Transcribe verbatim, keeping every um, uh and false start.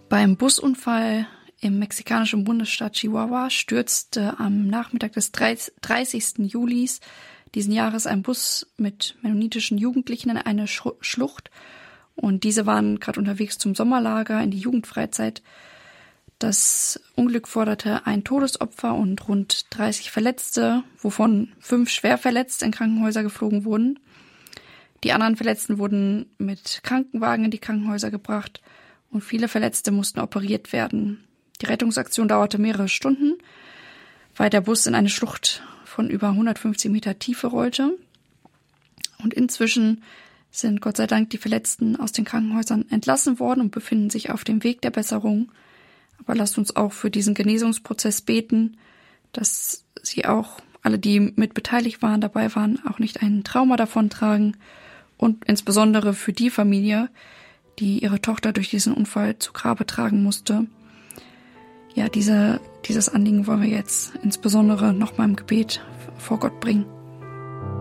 Beim Busunfall im mexikanischen Bundesstaat Chihuahua stürzte am Nachmittag des dreißigsten Juli diesen Jahres ein Bus mit mennonitischen Jugendlichen in eine Schlucht. Und diese waren gerade unterwegs zum Sommerlager in die Jugendfreizeit. Das Unglück forderte ein Todesopfer und rund dreißig Verletzte, wovon fünf schwer verletzt in Krankenhäuser geflogen wurden. Die anderen Verletzten wurden mit Krankenwagen in die Krankenhäuser gebracht und viele Verletzte mussten operiert werden. Die Rettungsaktion dauerte mehrere Stunden, weil der Bus in eine Schlucht von über hundertfünfzig Meter Tiefe rollte. Und inzwischen sind Gott sei Dank die Verletzten aus den Krankenhäusern entlassen worden und befinden sich auf dem Weg der Besserung. Aber lasst uns auch für diesen Genesungsprozess beten, dass sie auch, alle, die mit beteiligt waren, dabei waren, auch nicht ein Trauma davontragen und insbesondere für die Familie, die ihre Tochter durch diesen Unfall zu Grabe tragen musste. Ja, diese, dieses Anliegen wollen wir jetzt insbesondere noch mal im Gebet vor Gott bringen.